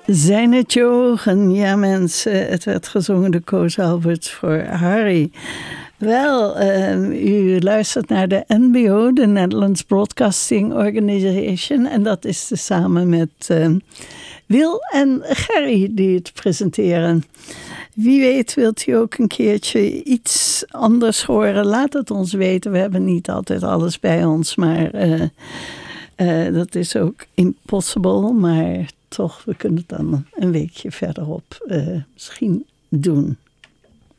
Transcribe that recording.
Zijn het je ogen? Ja, mensen, het werd gezongen door Koos Alberts voor Harry. Wel, u luistert naar de NBO, de Netherlands Broadcasting Organization. En dat is samen met Wil en Gerry die het presenteren. Wie weet wilt u ook een keertje iets anders horen? Laat het ons weten. We hebben niet altijd alles bij ons, maar dat is ook impossible. Maar toch, we kunnen het dan een weekje verderop misschien doen.